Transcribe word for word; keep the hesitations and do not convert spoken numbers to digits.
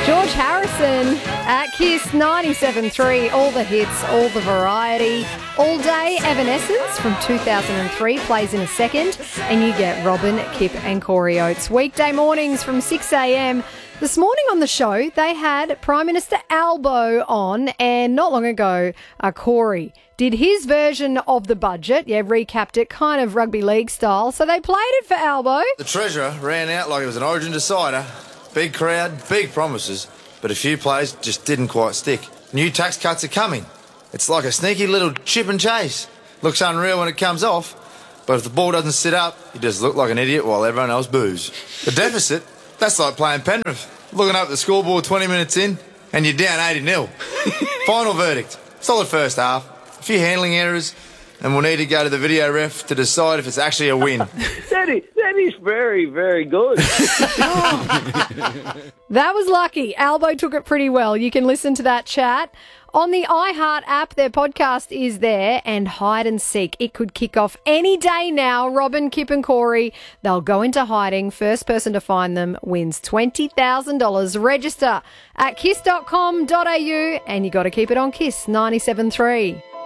George Harrison at Kiss ninety-seven point three. All the hits, all the variety. All Day Evanescence from two thousand three plays in a second. And you get Robin, Kip and Corey Oates. Weekday mornings from six a.m. This morning on the show, they had Prime Minister Albo on, and not long ago, uh, Corey did his version of the budget. Yeah, recapped it, kind of rugby league style. So they played it for Albo. The Treasurer ran out like it was an Origin decider. Big crowd, big promises, but a few plays just didn't quite stick. New tax cuts are coming. It's like a sneaky little chip and chase. Looks unreal when it comes off, but if the ball doesn't sit up, you just look like an idiot while everyone else boos. The deficit, that's like playing Penrith. Looking up at the scoreboard twenty minutes in, and you're down eighty nil. Final verdict, solid first half, a few handling errors, and we'll need to go to the video ref to decide if it's actually a win. That is, that is very, very good. That was lucky. Albo took it pretty well. You can listen to that chat on the iHeart app. Their podcast is there, and Hide and Seek. It could kick off any day now. Robin, Kip and Corey, they'll go into hiding. First person to find them wins twenty thousand dollars. Register at kiss dot com dot a u, and you got to keep it on Kiss ninety-seven point three.